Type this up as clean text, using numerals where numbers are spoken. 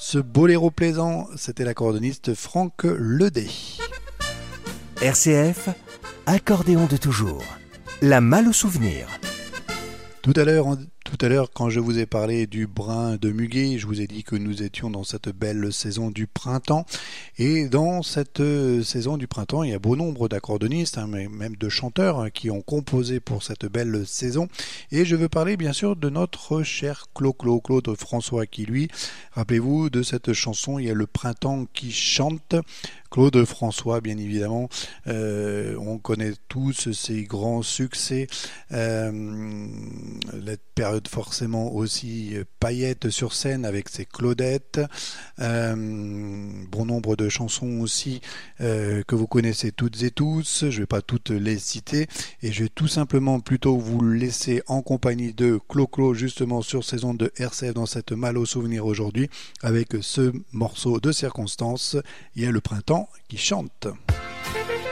ce boléro plaisant, c'était l'accordéoniste Franck Ledé. RCF, accordéon de toujours. La malle au souvenir. Tout à l'heure, quand je vous ai parlé du brin de muguet, je vous ai dit que nous étions dans cette belle saison du printemps. Et dans cette saison du printemps, il y a beau nombre d'accordéonistes, mais même de chanteurs qui ont composé pour cette belle saison. Et je veux parler bien sûr de notre cher Claude François qui lui, rappelez-vous de cette chanson, il y a le printemps qui chante. Claude François, bien évidemment, on connaît tous ses grands succès, la période forcément aussi paillettes sur scène avec ses Claudettes, bon nombre de chansons aussi que vous connaissez toutes et tous, je ne vais pas toutes les citer, et je vais tout simplement plutôt vous laisser en compagnie de Clo justement sur saison de RCF dans cette malle au souvenir aujourd'hui, avec ce morceau de circonstance, il y a le printemps qui chante.